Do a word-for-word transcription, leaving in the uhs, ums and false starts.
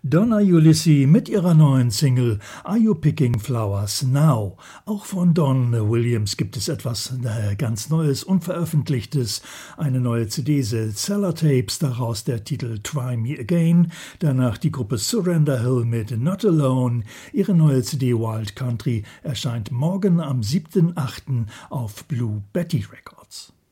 Donna Ulisse mit ihrer neuen Single Are You Picking Flowers Now? Auch von Don Williams gibt es etwas äh, ganz Neues, Unveröffentlichtes. Eine neue C D, The Cellar Tapes, daraus der Titel Try Me Again. Danach die Gruppe Surrender Hill mit Not Alone. Ihre neue C D Wild Country erscheint morgen am siebten achten auf Blue Betty Records.